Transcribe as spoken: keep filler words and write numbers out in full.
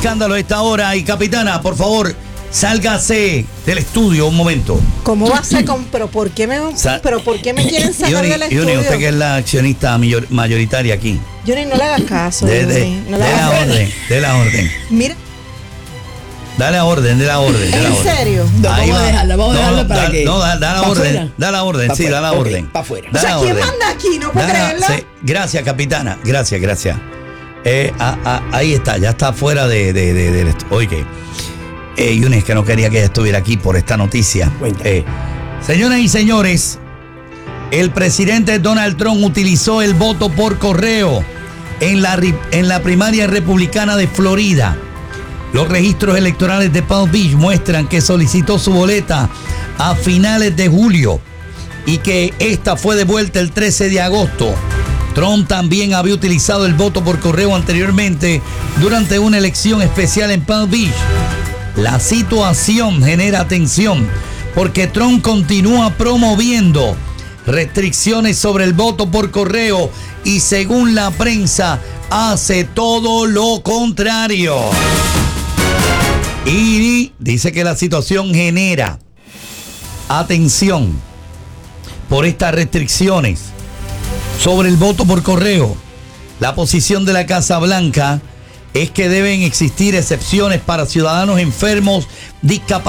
escándalo a esta hora. Y capitana, por favor, sálgase del estudio un momento. ¿Cómo va a ser con, pero por qué me, Sa- pero por qué me quieren sacar Yuri, del estudio? Yuri, usted que es la accionista mayor- mayoritaria aquí. Yuri, no le hagas caso. De, de, Yuri, no de le la hagas caso. orden, de la orden. Mira, Dale la orden, de la orden, de la ¿en orden. serio? No, Ahí vamos a va. dejarla, vamos a No, dejarla no, para da- que. No, da, da la ¿Pa' orden, fuera? da la orden, Pa' sí, fuera, da la ok, orden. pa' fuera. Da O sea, la ¿quién orden. manda aquí? ¿No puedo Da la- creerlo? sí, gracias, capitana, gracias, gracias. Eh, a- a- ahí está, ya está fuera de, de, de, del estu- Oye, eh, Yunis, que no quería que ella estuviera aquí por esta noticia. Cuéntame. Eh, señoras y señores, el presidente Donald Trump utilizó el voto por correo en la, ri- en la primaria republicana de Florida. Los registros electorales de Palm Beach muestran que solicitó su boleta a finales de julio y que esta fue devuelta el trece de agosto. Trump también había utilizado el voto por correo anteriormente durante una elección especial en Palm Beach. La situación genera tensión porque Trump continúa promoviendo restricciones sobre el voto por correo y, según la prensa, hace todo lo contrario. Y dice que la situación genera atención por estas restricciones sobre el voto por correo. La posición de la Casa Blanca es que deben existir excepciones para ciudadanos enfermos, discapacitados